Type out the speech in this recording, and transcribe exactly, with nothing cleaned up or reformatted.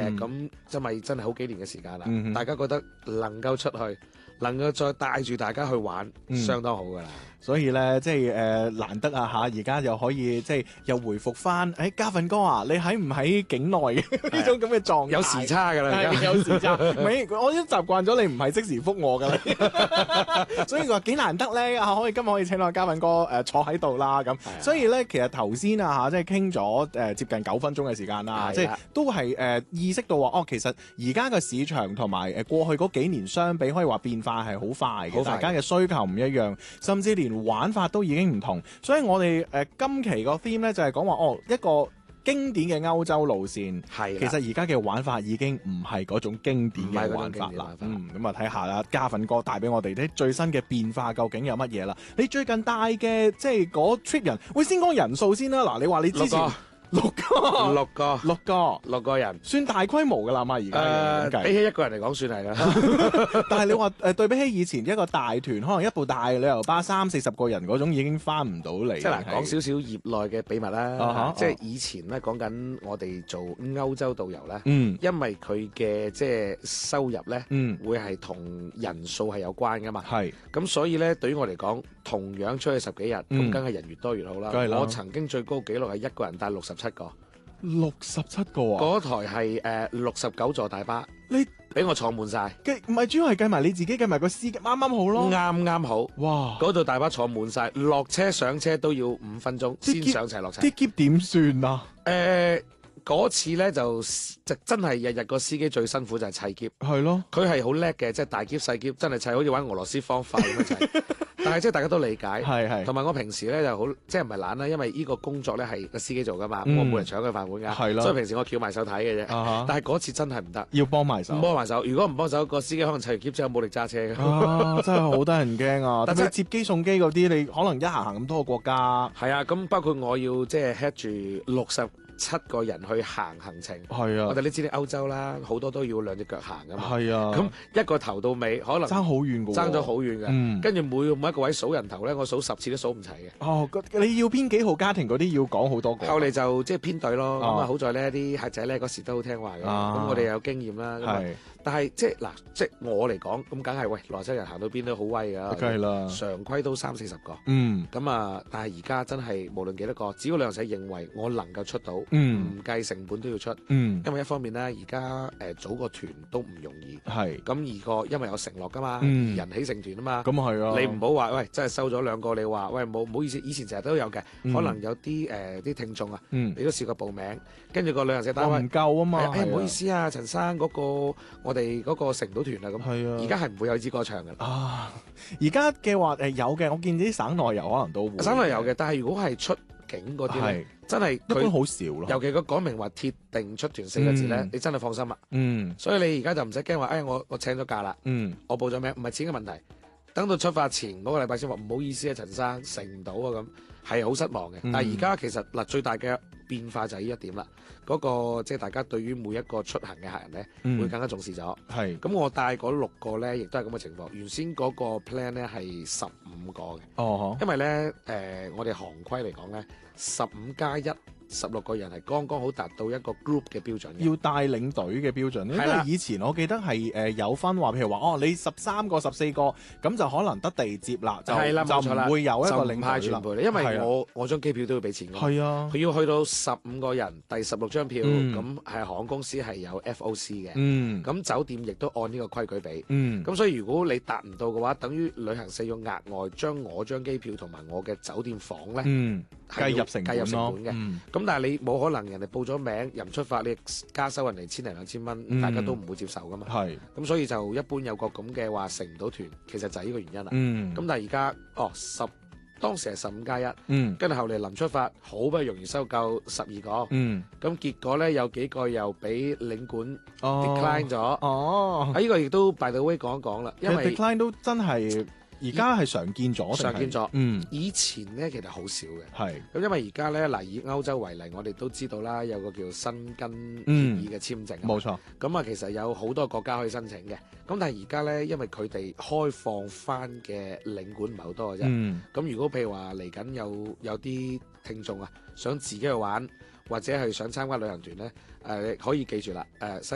誒咁真係真係好幾年嘅時間啦。嗯、大家覺得能夠出去，能夠再帶住大家去玩，嗯、相當好噶啦。 所以咧，即係誒、呃、難得啊嚇，而家又可以即係又回復翻。誒、欸，嘉奮哥啊，你喺唔喺境內嘅呢種咁嘅狀態？ 有時差㗎啦， 有時差。唔係，我已經習慣咗你唔係即時覆我㗎啦。所以話幾難得咧，啊可以今日可以請到嘉奮哥誒、呃、坐喺度啦咁。所以咧，其實頭先啊嚇，即係傾咗誒接近九分鐘嘅時間啦，即係都係誒、呃、意識到話，哦，其實而家嘅市場同埋誒過去嗰幾年相比，可以話變化係好快嘅，大家嘅需求唔一樣，甚至連玩法都已經唔同，所以我哋誒、呃、今期個 theme 咧就係講話哦一個經典嘅歐洲路線，係其實而家嘅玩法已經唔係嗰種經典嘅玩法啦。嗯，咁啊睇下啦，嘉奮哥帶俾我哋啲最新嘅變化究竟有乜嘢啦？你最近帶嘅即係嗰 trip 人，喂，先講人數先啦。嗱，你話你之前。六個， 六個， 六個， 六個人， 算大規模噶啦嘛？而家誒，比起一個人嚟講，算係啦。 但係你話誒、呃，對比起以前一個大團，可能一部大旅遊巴三四十個人嗰種，已經翻唔到嚟。 即係嗱，講少少業內嘅秘密啦。Uh-huh, 即係以前咧，講緊我哋做歐洲導遊咧，嗯，因為佢嘅即係收入咧，嗯，會係同人數係有關噶嘛。係。咁所以咧，對於我嚟講，同樣出去十幾日，咁梗係人越多越好啦。我曾經最高紀錄係一個人帶六十七個， 六十七個啊！ 嗰台係誒六十九座大巴，你俾我坐滿晒， 唔係主要係計埋你自己，計埋個司機，啱啱好咯， 啱啱好。哇！嗰度大巴坐滿晒，落車上車都要五分鐘先上齊落車。 啲喼點算啊？ 誒、呃。嗰次咧就就真係日日個司機最辛苦就係砌喼，係咯，佢係好叻嘅，即係大喼細喼真係砌，好似玩俄羅斯方塊咁樣砌。但係即係大家都理解，係係。同埋我平時咧就好，即係唔係懶啦，因為呢個工作咧係個司機做噶嘛，嗯、我冇人搶佢飯碗㗎，係咯。所以平時我翹埋手睇嘅啫。Uh-huh. 但係嗰次真係唔得，要幫埋手，幫埋手。如果唔幫手，個司機可能砌完喼之後冇力揸車嘅。 啊，真係好得人驚啊！但係接機送機嗰啲，你可能一行行咁多個國家。 係啊，咁包括我要即係 head 住六十七個人去行行程，係啊！我哋你知你歐洲啦，好多都要兩隻腳行噶嘛，係啊！咁一個頭到尾可能爭好遠嘅，爭咗好遠嘅。跟住每每一個位數人頭咧，我數十次都數唔齊嘅。哦， 你要編幾號家庭嗰啲要講好多個。 後嚟就即係編隊咯。咁啊，好在呢啲客仔咧嗰時都好聽話嘅。咁我哋有經驗啦。係。但係即係嗱，即係我嚟講，咁梗係喂，羅州人行到邊都好威㗎。 梗係啦， 常規都三四十個。 嗯。 咁啊，但係而家真係無論幾多個，只要旅行社認為我能夠出到，唔、 嗯、 計成本都要出。 嗯。 因為一方面咧，而家誒組個團都唔容易。係。咁二個因為有承諾㗎嘛，嗯、人起成團啊嘛。 咁係啊。 你唔好話喂，真係收咗兩個，你話喂冇唔好意思，以前成日都有嘅、嗯，可能有啲誒啲聽眾啊、嗯，你都試過報名，跟住個旅行社單位唔夠啊嘛。 誒唔好意思啊，陳生嗰、嗰個我哋嗰個成唔到團啦咁。係啊。而家係唔會有呢支歌唱㗎啦。 啊，而家嘅話誒有嘅，我見啲省內遊可能都會。 省內遊嘅，但係如果係出境嗰啲咧，真係一般好少咯。 尤其佢講明話鐵定出團四個字咧、嗯，你真係放心啦。嗯。所以你而家就唔使驚話，誒我我請咗假啦。嗯。我報咗名，唔係錢嘅問題。等到出發前嗰個禮拜先話唔好意思啊，陳生成唔到啊咁，係好失望嘅、嗯。但係而家其實嗱最大嘅變化就係呢一點啦。嗰、那個即係大家對於每一個出行嘅客人咧、嗯，會更加重視咗。係。咁我帶嗰六個咧，亦都係咁嘅情況。原先嗰個 plan 咧係十五個嘅。哦。因為咧誒、呃，我哋行規嚟講咧，十五加一。十六個人係剛剛好達到一個 group 嘅標準， 要帶領隊嘅標準。因為以前我記得係誒有分話，譬如話哦，你十三個、十四個咁就可能得地接啦，就就唔會有一個領隊全部。因為我我張機票都要俾錢㗎。係啊，佢要去到十五個人，第十六張票咁係航空公司係有 F O C 嘅。嗯，咁酒店亦都按呢個規矩俾。嗯，咁所以如果你達唔到嘅話，等於旅行社要額外將我張機票同埋我嘅酒店房咧，嗯， 計入成計入成本嘅。嗯咁但係你冇可能人哋報咗名又唔出發，你加收人哋千零兩千蚊，大家都唔會接受噶嘛。係，咁所以就一般有個咁嘅話成唔到團，其實就係呢個原因啦。嗯，咁但係而家哦十當時係十五加一，嗯，跟住後嚟臨出發好不容易收夠十二個，嗯，咁結果咧有幾個又俾領館 decline 咗，哦，啊呢個亦都 by the way 講一講啦，因為 decline 都真係。而家係常見咗， 常見咗。嗯，以前咧其實好少嘅。係。咁因為而家咧嗱，以歐洲為例，我哋都知道啦，有個叫申根協議嘅簽證。冇、嗯、錯。咁啊，其實有好多國家可以申請嘅。咁但係而家咧，因為佢哋開放翻嘅領館唔係好多嘅啫。嗯。咁如果譬如話嚟緊有有啲聽眾啊，想自己去玩，或者係想參加旅行團咧，誒、呃、可以記住啦，誒、呃。